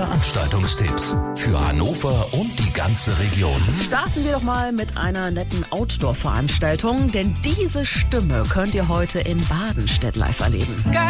Veranstaltungstipps für Hannover und die ganze Region. Starten wir doch mal mit einer netten Outdoor-Veranstaltung, denn diese Stimme könnt ihr heute in Badenstedt live erleben. Geil.